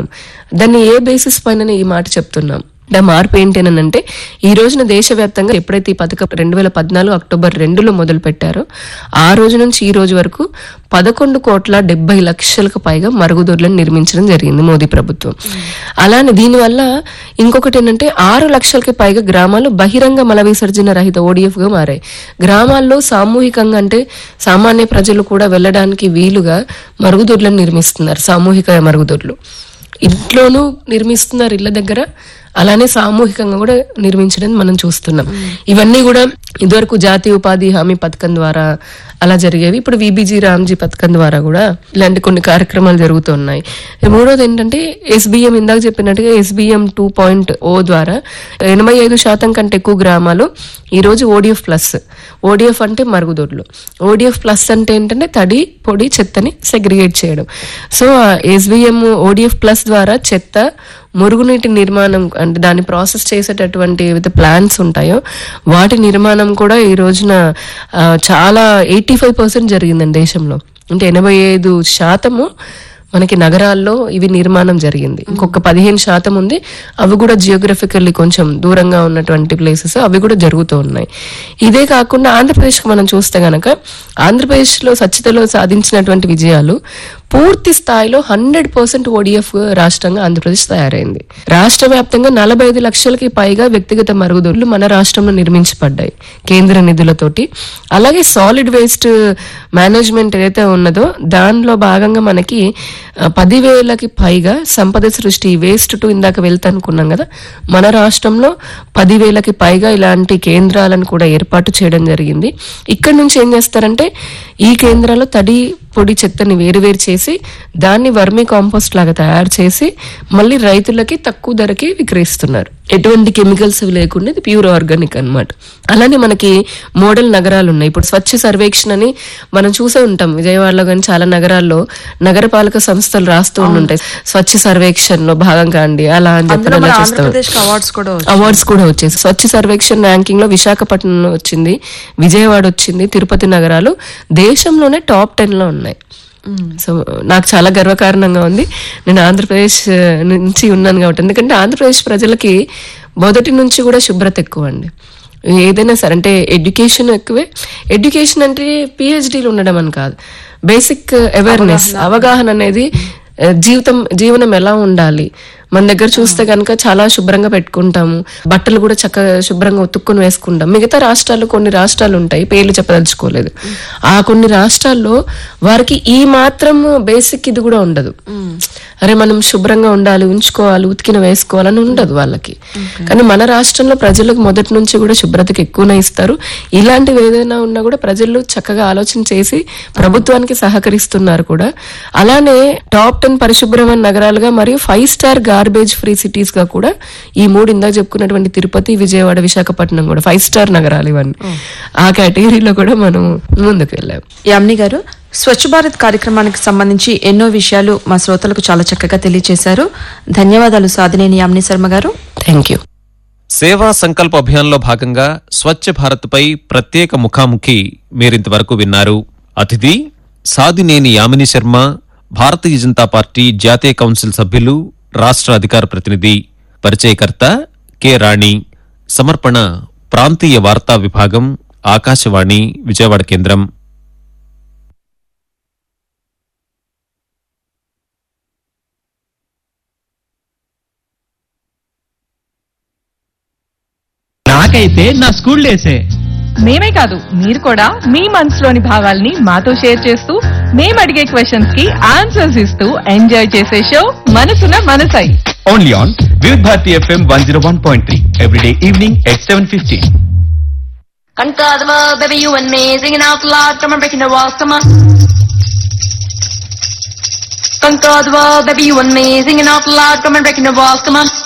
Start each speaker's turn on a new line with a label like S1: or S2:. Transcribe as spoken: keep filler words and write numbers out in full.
S1: దాన్ని ఏ బేసిస్ పైన ఈ మాట చెప్తున్నాం? మార్పు ఏంటేనంటే ఈ రోజున దేశవ్యాప్తంగా ఎప్పుడైతే ఈ పథకం రెండు వేల పద్నాలుగు అక్టోబర్ రెండులో మొదలు పెట్టారో ఆ రోజు నుంచి ఈ రోజు వరకు పదకొండు కోట్ల డెబ్బై లక్షలకు పైగా మరుగుదొడ్లను నిర్మించడం జరిగింది మోదీ ప్రభుత్వం. అలానే దీనివల్ల ఇంకొకటి ఏంటంటే ఆరు లక్షలకి పైగా గ్రామాలు బహిరంగ మల విసర్జన రహిత ఓడిఎఫ్ గా మారాయి. గ్రామాల్లో సామూహికంగా అంటే సామాన్య ప్రజలు కూడా వెళ్ళడానికి వీలుగా మరుగుదొడ్లను నిర్మిస్తున్నారు. సామూహిక మరుగుదొడ్లు ఇంట్లోనూ నిర్మిస్తున్నారు ఇళ్ల దగ్గర, అలానే సామూహికంగా కూడా నిర్మించడం మనం చూస్తున్నాం. ఇవన్నీ కూడా ఇదివరకు జాతీయ ఉపాధి హామీ పథకం ద్వారా అలా జరిగేవి. ఇప్పుడు విబిజీ రామ్జీ పథకం ద్వారా కూడా ఇలాంటి కొన్ని కార్యక్రమాలు జరుగుతున్నాయి. మూడోది ఏంటంటే ఎస్బిఎం, ఇందాక చెప్పినట్టుగా ఎస్బిఎం టూ పాయింట్ ఓ ద్వారా ఎనభై ఐదు శాతం కంటే ఎక్కువ గ్రామాలు ఈ రోజు ఓడిఎఫ్ ప్లస్, ఓడిఎఫ్ అంటే మరుగుదొడ్లు, ఓడిఎఫ్ ప్లస్ అంటే ఏంటంటే తడి పొడి చెత్తని సెగ్రిగేట్ చేయడం. సో ఎస్బిఎం ఓడిఎఫ్ ప్లస్ ద్వారా చెత్త, మురుగునీటి నిర్మాణం అంటే దాన్ని ప్రాసెస్ చేసేటటువంటి ఏవైతే ప్లాంట్స్ ఉంటాయో వాటి నిర్మాణం కూడా ఈ రోజున చాలా ఎయిటీ ఫైవ్ పర్సెంట్ జరిగిందండి దేశంలో. అంటే ఎనభై ఐదు శాతము మనకి నగరాల్లో ఇవి నిర్మాణం జరిగింది. ఇంకొక పదిహేను శాతం ఉంది, అవి కూడా జియోగ్రఫికల్లీ కొంచెం దూరంగా ఉన్నటువంటి ప్లేసెస్, అవి కూడా జరుగుతూ ఉన్నాయి. ఇదే కాకుండా ఆంధ్రప్రదేశ్ కు మనం చూస్తే గనక ఆంధ్రప్రదేశ్ లో స్వచ్ఛతలో సాధించినటువంటి విజయాలు పూర్తి స్థాయిలో హండ్రెడ్ పర్సెంట్ ఓడిఎఫ్ రాష్ట్రంగా ఆంధ్రప్రదేశ్ తయారైంది. రాష్ట్ర వ్యాప్తంగా నలభై ఐదు లక్షలకి పైగా వ్యక్తిగత మరుగుదొడ్లు మన రాష్ట్రంలో నిర్మించబడ్డాయి కేంద్ర నిధులతోటి. అలాగే సాలిడ్ వేస్ట్ మేనేజ్మెంట్ ఏదైతే ఉన్నదో దానిలో భాగంగా మనకి పదివేలకి పైగా సంపద సృష్టి వేస్ట్ టు ఇందాక వెళ్తా అనుకున్నాం కదా, మన రాష్ట్రంలో పదివేలకి పైగా ఇలాంటి కేంద్రాలను కూడా ఏర్పాటు చేయడం జరిగింది. ఇక్కడ నుంచి ఏం చేస్తారంటే ఈ కేంద్రాల్లో తడి పొడి చెత్తని వేరువేరు చేసి దాన్ని వర్మీ కాంపోస్ట్ లాగా తయారు చేసి మళ్ళీ రైతులకి తక్కువ ధరకి విక్రయిస్తున్నారు. ఎటువంటి కెమికల్స్ లేకుండా ఇది ప్యూర్ ఆర్గానిక్ అన్నమాట. అలానే మనకి మోడల్ నగరాలు ఉన్నాయి. ఇప్పుడు స్వచ్ఛ సర్వేక్షణ అని మనం చూసే ఉంటాం విజయవాడలో కానీ చాలా నగరాల్లో నగరపాలక సంస్థలు రాస్తూ ఉంటాయి స్వచ్ఛ సర్వేక్షణ లో భాగంగా అండి అలా అని చెప్పి అవార్డ్స్ కూడా వచ్చేసి స్వచ్ఛ సర్వేక్షణ ర్యాంకింగ్ లో విశాఖపట్నం వచ్చింది, విజయవాడ వచ్చింది, తిరుపతి నగరాలు దేశంలోనే టాప్ టెన్ లో ఉన్నాయి. సో నాకు చాలా గర్వకారణంగా ఉంది. నేను ఆంధ్రప్రదేశ్ నుంచి ఉన్నాను కాబట్టి. ఎందుకంటే ఆంధ్రప్రదేశ్ ప్రజలకి మొదటి నుంచి కూడా శుభ్రత ఎక్కువ అండి. ఏదైనా సరే అంటే ఎడ్యుకేషన్ ఎక్కువే. ఎడ్యుకేషన్ అంటే పిహెచ్డీలు ఉండడం అని కాదు, బేసిక్ అవేర్నెస్, అవగాహన అనేది జీవితం జీవనం ఎలా ఉండాలి. మన దగ్గర చూస్తే కనుక చాలా శుభ్రంగా పెట్టుకుంటాము, బట్టలు కూడా చక్కగా శుభ్రంగా ఉతుక్కుని వేసుకుంటాం. మిగతా రాష్ట్రాలు కొన్ని రాష్ట్రాలు ఉంటాయి, పేర్లు చెప్పదలుచుకోలేదు, ఆ కొన్ని రాష్ట్రాల్లో వారికి ఈ మాత్రం బేసిక్ ఇది కూడా ఉండదు. అరే మనం శుభ్రంగా ఉండాలి, ఉంచుకోవాలి, ఉతికిన వేసుకోవాలని ఉండదు వాళ్ళకి. కానీ మన రాష్ట్రంలో ప్రజలకు మొదటి నుంచి కూడా శుభ్రతకి ఎక్కువనే ఇస్తారు. ఇలాంటివి ఏదైనా ఉన్నా కూడా ప్రజలు చక్కగా ఆలోచన చేసి ప్రభుత్వానికి సహకరిస్తున్నారు కూడా. అలానే టాప్ టెన్ పరిశుభ్రమైన నగరాలుగా మరియు five star garbage free cities గా కూడా ఈ మూడు ఇందాక చెప్పుకున్నటువంటి తిరుపతి, విజయవాడ, విశాఖపట్నం కూడా ఫైవ్ స్టార్ నగరాలు ఇవన్నీ. ఆ కేటగిరీలో కూడా మనం ముందుకు వెళ్ళాం.
S2: యామిని గారు, స్వచ్ఛ భారత్ కార్యక్రమానికి సంబంధించి ఎన్నో విషయాలు మా శ్రోతలకు చాలా చక్కగా తెలియజేశారు. ధన్యవాదాలు సాధినేని యామిని శర్మ గారు.
S1: Thank you.
S3: సేవా సంకల్ప అభియాన్లో భాగంగా స్వచ్ఛ భారత్ పై ప్రత్యేక ముఖాముఖి మీరింతవరకు విన్నారు. అతిథి సాధినేని యామిని శర్మ, భారతీయ జనతా పార్టీ జాతీయ కౌన్సిల్ సభ్యులు, రాష్ట్ర అధికార ప్రతినిధి. పరిచయకర్త కె రాణి. సమర్పణ ప్రాంతీయ వార్తా విభాగం, ఆకాశవాణి విజయవాడ కేంద్రం.
S4: నాకైతే నా స్కూల్ డేసే.
S5: మేమే కాదు, మీరు కూడా మీ మనసులోని భావాల్ని మాతో షేర్ చేస్తూ మేము అడిగే క్వశ్చన్స్ కి ఆన్సర్స్ ఇస్తూ ఎంజాయ్ చేసే షో మనసున మనసై.
S4: ఓన్లీ ఆన్ వివిధ Bharati FM one zero one point three everyday evening at seven fifteen.
S6: Kankadava, baby, you and me, singing out loud, come on, breaking the walls, come on. Kankadava, baby, you and me, singing out loud, come on, breaking the walls, come on.